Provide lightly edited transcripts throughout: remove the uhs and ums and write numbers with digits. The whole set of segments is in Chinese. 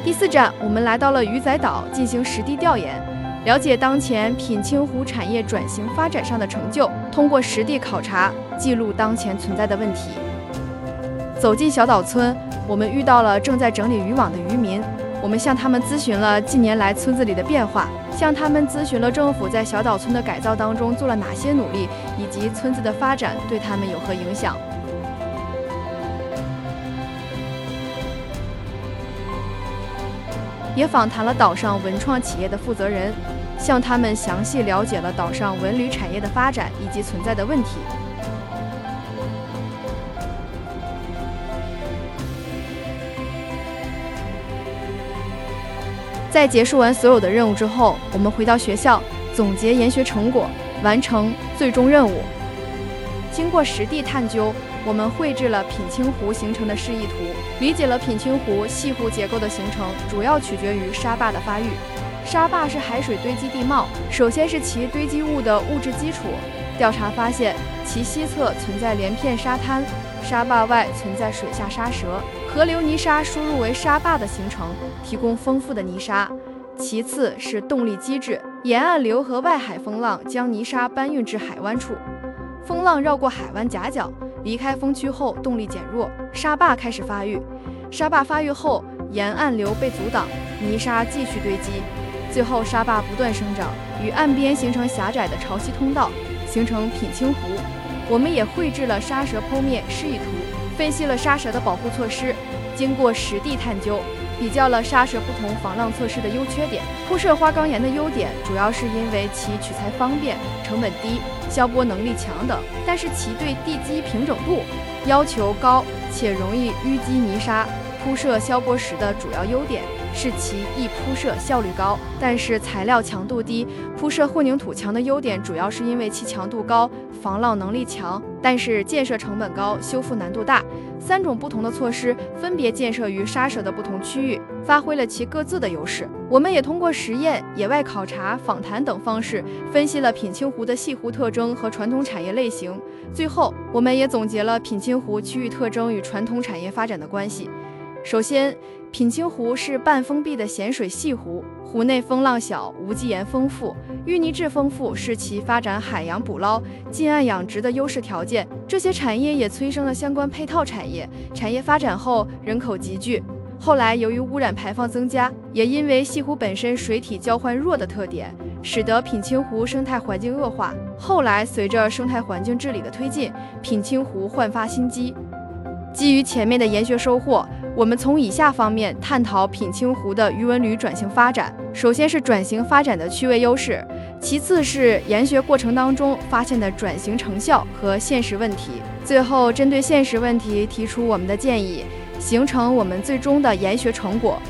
第4站，我们来到了鱼仔岛进行实地调研，了解当前品清湖产业转型发展上的成就，通过实地考察记录当前存在的问题。走进小岛村，我们遇到了正在整理渔网的渔民，我们向他们咨询了近年来村子里的变化，向他们咨询了政府在小岛村的改造当中做了哪些努力，以及村子的发展对他们有何影响。也访谈了岛上文创企业的负责人，向他们详细了解了岛上文旅产业的发展以及存在的问题。在结束完所有的任务之后，我们回到学校总结研学成果，完成最终任务。经过实地探究，我们绘制了品清湖形成的示意图，理解了品清湖细湖结构的形成主要取决于沙坝的发育。沙坝是海水堆积地貌，首先是其堆积物的物质基础。调查发现，其西侧存在连片沙滩，沙坝外存在水下沙蛇，河流泥沙输入为沙坝的形成，提供丰富的泥沙。其次是动力机制，沿岸流和外海风浪将泥沙搬运至海湾处，风浪绕过海湾夹角，离开风区后动力减弱，沙坝开始发育。沙坝发育后，沿岸流被阻挡，泥沙继续堆积，最后沙坝不断生长，与岸边形成狭窄的潮汐通道，形成品清湖。我们也绘制了沙蛇剖面示意图，分析了沙蛇的保护措施。经过实地探究，比较了沙蛇不同防浪措施的优缺点。铺设花岗岩的优点主要是因为其取材方便、成本低、消波能力强等，但是其对地基平整度要求高且容易淤积泥沙。铺设消波石的主要优点是其易铺设效率高，但是材料强度低。铺设混凝土墙的优点主要是因为其强度高、防浪能力强，但是建设成本高、修复难度大。3种不同的措施分别建设于沙蛇的不同区域，发挥了其各自的优势。我们也通过实验、野外考察、访谈等方式，分析了品清湖的细湖特征和传统产业类型。最后，我们也总结了品清湖区域特征与传统产业发展的关系。首先，品清湖是半封闭的咸水细湖，湖内风浪小，无机盐丰富，淤泥质丰富，是其发展海洋捕捞、近岸养殖的优势条件。这些产业也催生了相关配套产业，产业发展后人口集聚。后来由于污染排放增加，也因为西湖本身水体交换弱的特点，使得品清湖生态环境恶化。后来随着生态环境治理的推进，品清湖焕发新机。基于前面的研学收获，我们从以下方面探讨品清湖的渔文旅转型发展。首先是转型发展的趣味优势，其次是研学过程当中发现的转型成效和现实问题，最后针对现实问题提出我们的建议，形成我们最终的研学成果。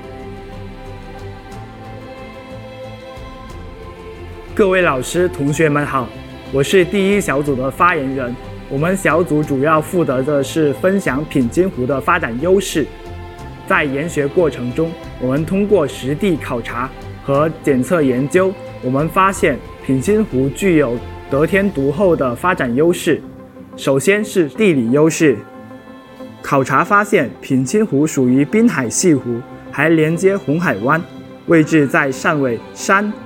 各位老师、同学们好，我是第一小组的发言人。我们小组主要负责的是分享品清湖的发展优势。在研学过程中，我们通过实地考察和检测研究，我们发现品清湖具有得天独厚的发展优势。首先是地理优势，考察发现品清湖属于滨海系湖，还连接红海湾，位置在汕尾山